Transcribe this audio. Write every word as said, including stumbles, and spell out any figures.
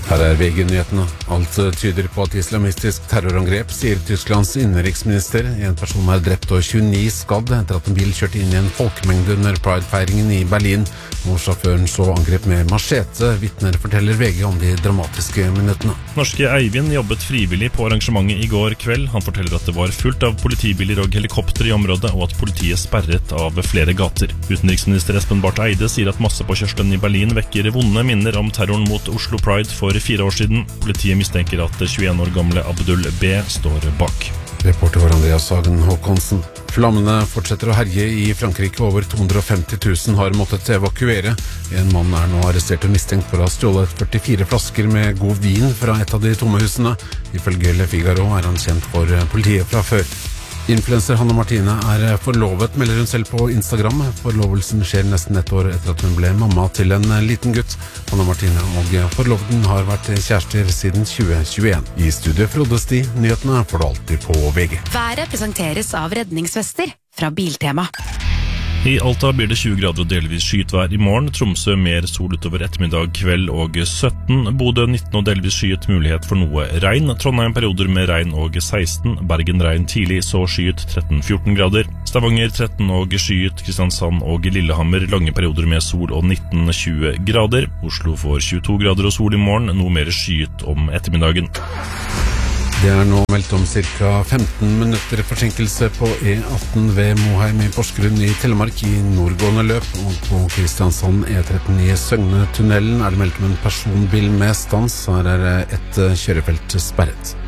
Her er V G-nyhetene. Alt tyder på at islamistisk terrorangrep, sier Tysklands innenriksminister. En person er drept og tjueni skadd etter at en bil kjørte inn i en folkemengde under Pride-feiringen i Berlin, hvor sjåføren så angrep med machete. Vitner forteller V G om de dramatiske minuttene. Norske Eivind jobbet frivillig på arrangementet i går kveld. Han forteller at det var fullt av politibiler og helikopter i området, og at politiet sperret av flere gater. Utenriksminister Espen Barth Eide sier at massepåkjørselen i Berlin vekker vonde minner om terroren mot Oslo Pride for fire år siden. Politiet mistenker at tjueen år gamle Abdul B står bak. Reporter var Andreas Hagen Håkonsen. Flammene fortsetter å herje i Frankrike. Over to hundre og femti tusen har måttet evakuere. En mann er nå arrestert og mistenkt for å ha stjålet førtifire flasker med god vin fra et av de tomme husene. Ifølge Le Figaro er han kjent for politiet fra før. Influencer Hanne Martine er forlovet, melder hun selv på Instagram. Forlovelsen skjer nesten et år etter at hun ble mamma til en liten gutt. Hanne Martine og forloveden har vært kjærester siden tjue tjueen. I studiet Frode Sti, nyhetene får du alltid på V G. Været presenteres av redningsvester fra Biltema. I Alta blir det tjue grader og delvis skyet vær i morgen. Tromsø mer sol utover ettermiddag, kveld og sytten. Bodø nitten og delvis skyet, mulighet for noe regn. Trondheim perioder med regn og seksten. Bergen regn tidlig, så skyet tretten fjorten grader. Stavanger tretten og skyet. Kristiansand og Lillehammer lange perioder med sol og nitten tjue grader. Oslo får tjueto grader og sol i morgen, noe mer skyet om ettermiddagen. Det er nå meldt om ca. femten minutter forsinkelse på E atten ved Moheim i Porsgrunn i Telemark i nordgående løp, og på Kristiansand E tretten i Søgne-tunnelen er det meldt om en personbil med stans. Her er et kjørefelt sperret.